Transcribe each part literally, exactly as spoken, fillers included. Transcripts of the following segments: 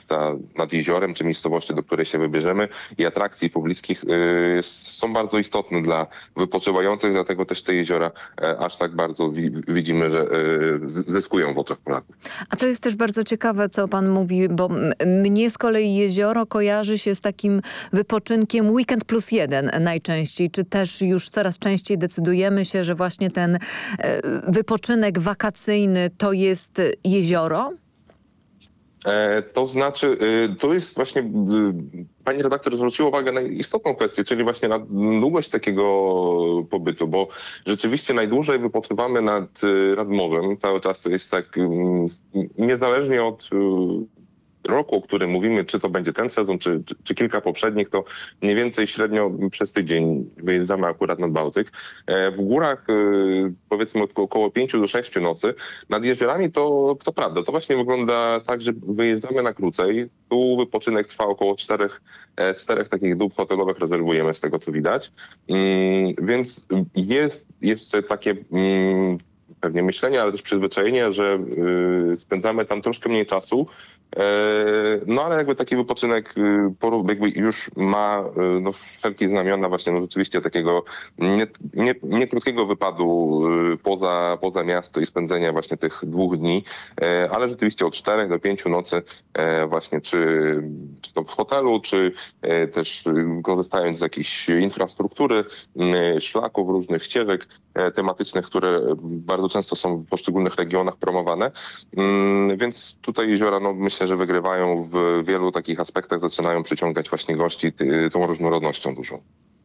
miasta nad jeziorem, czy miejscowości, do której się wybierzemy, i atrakcji pobliskich są bardzo istotne dla wypoczywających, dlatego też te jeziora aż tak bardzo widzimy, że zyskują w oczach Polaków. A to jest też bardzo ciekawe, co pan mówi, bo mnie z kolei jezioro kojarzy się z takim wypoczynkiem weekend plus jeden najczęściej. Czy też już coraz częściej decydujemy się, że właśnie ten wypoczynek wakacyjny to jest jezioro? To znaczy, to jest właśnie, pani redaktor zwróciła uwagę na istotną kwestię, czyli właśnie na długość takiego pobytu, bo rzeczywiście najdłużej wypoczywamy nad, nad morzem. Cały czas to jest tak, niezależnie od roku, o którym mówimy, czy to będzie ten sezon, czy, czy, czy kilka poprzednich, to mniej więcej średnio przez tydzień wyjeżdżamy akurat nad Bałtyk. W górach powiedzmy od około pięciu do sześciu nocy. Nad jeziorami to, to prawda. To właśnie wygląda tak, że wyjeżdżamy na krócej. Tu wypoczynek trwa około czterech, czterech takich dób hotelowych rezerwujemy, z tego co widać. Więc jest jeszcze takie pewnie myślenie, ale też przyzwyczajenie, że spędzamy tam troszkę mniej czasu. No ale jakby taki wypoczynek jakby już ma no, wszelkie znamiona właśnie no, rzeczywiście takiego nie, nie, nie krótkiego wypadu poza, poza miasto i spędzenia właśnie tych dwóch dni, ale rzeczywiście od czterech do pięciu nocy właśnie czy, czy to w hotelu, czy też korzystając z jakiejś infrastruktury, szlaków, różnych ścieżek tematycznych, które bardzo często są w poszczególnych regionach promowane. Więc tutaj jeziora, no myślę, że wygrywają w wielu takich aspektach, zaczynają przyciągać właśnie gości tą różnorodnością dużą.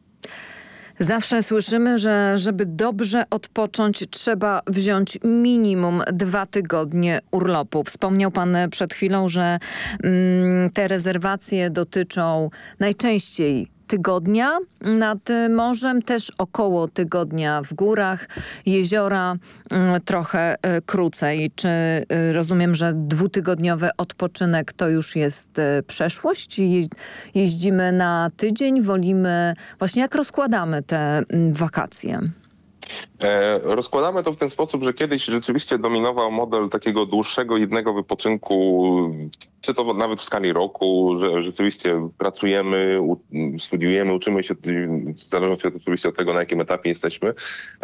Zawsze słyszymy, że żeby dobrze odpocząć, trzeba wziąć minimum dwa tygodnie urlopu. Wspomniał pan przed chwilą, że mm, te rezerwacje dotyczą najczęściej tygodnia nad morzem, też około tygodnia w górach, jeziora trochę krócej. Czy rozumiem, że dwutygodniowy odpoczynek to już jest przeszłość? Jeździmy na tydzień, wolimy, właśnie jak rozkładamy te wakacje? Rozkładamy to w ten sposób, że kiedyś rzeczywiście dominował model takiego dłuższego, jednego wypoczynku, czy to nawet w skali roku, że rzeczywiście pracujemy, studiujemy, uczymy się, w zależności oczywiście od tego, na jakim etapie jesteśmy,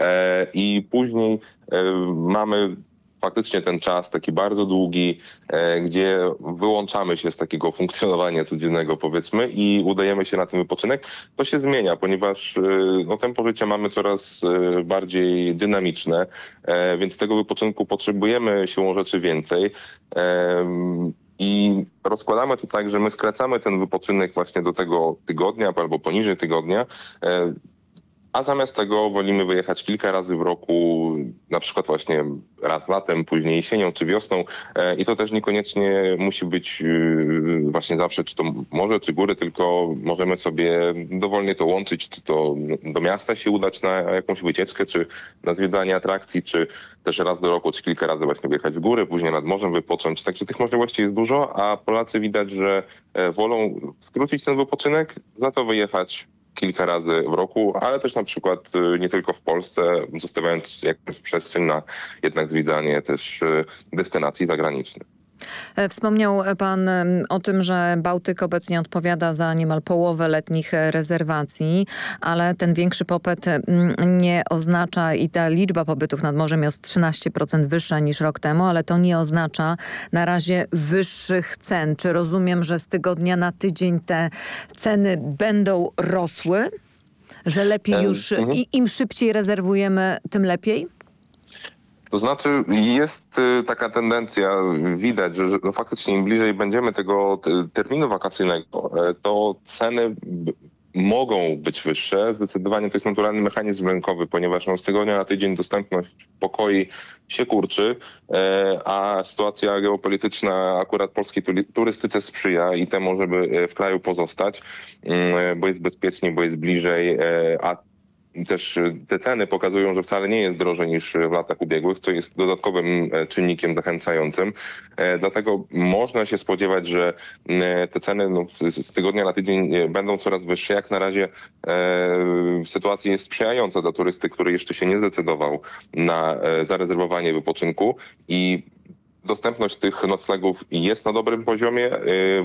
i później mamy faktycznie ten czas taki bardzo długi, e, gdzie wyłączamy się z takiego funkcjonowania codziennego, powiedzmy, i udajemy się na ten wypoczynek. To się zmienia, ponieważ e, no, tempo życia mamy coraz e, bardziej dynamiczne, e, więc tego wypoczynku potrzebujemy siłą rzeczy więcej. E, I rozkładamy to tak, że my skracamy ten wypoczynek właśnie do tego tygodnia albo poniżej tygodnia, e, a zamiast tego wolimy wyjechać kilka razy w roku, na przykład właśnie raz latem, później jesienią czy wiosną. I to też niekoniecznie musi być właśnie zawsze, czy to morze, czy góry, tylko możemy sobie dowolnie to łączyć, czy to do miasta się udać na jakąś wycieczkę, czy na zwiedzanie atrakcji, czy też raz do roku, czy kilka razy właśnie wyjechać w góry, później nad morzem wypocząć. Także tych możliwości jest dużo, a Polacy widać, że wolą skrócić ten wypoczynek, za to wyjechać kilka razy w roku, ale też na przykład nie tylko w Polsce, zostawiając jakąś przestrzeń na jednak zwiedzanie też destynacji zagranicznych. Wspomniał pan o tym, że Bałtyk obecnie odpowiada za niemal połowę letnich rezerwacji, ale ten większy popyt nie oznacza, i ta liczba pobytów nad morzem jest trzynaście procent wyższa niż rok temu, ale to nie oznacza na razie wyższych cen. Czy rozumiem, że z tygodnia na tydzień te ceny będą rosły? Że lepiej już, mhm. i im szybciej rezerwujemy, tym lepiej? To znaczy jest taka tendencja, widać, że no faktycznie im bliżej będziemy tego terminu wakacyjnego, to ceny mogą być wyższe. Zdecydowanie to jest naturalny mechanizm rynkowy, ponieważ no, z tygodnia na tydzień dostępność pokoi się kurczy, a sytuacja geopolityczna akurat polskiej turystyce sprzyja i temu, żeby w kraju pozostać, bo jest bezpiecznie, bo jest bliżej, a też te ceny pokazują, że wcale nie jest drożej niż w latach ubiegłych, co jest dodatkowym czynnikiem zachęcającym. Dlatego można się spodziewać, że te ceny no, z tygodnia na tydzień będą coraz wyższe. Jak na razie e, sytuacja jest sprzyjająca dla turysty, który jeszcze się nie zdecydował na zarezerwowanie wypoczynku, i dostępność tych noclegów jest na dobrym poziomie.